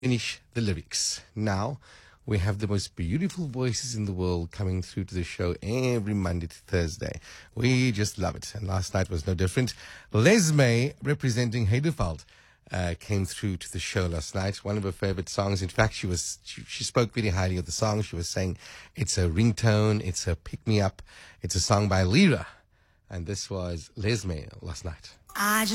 finish the lyrics. Now, we have the most beautiful voices in the world coming through to the show every Monday to Thursday. We just love it. And last night was no different. Lesme, representing Hedefeld, came through to the show last night. One of her favorite songs. In fact, she spoke very highly of the song. She was saying it's a ringtone, it's a pick-me-up, it's a song by Lyra. And this was Lesme last night.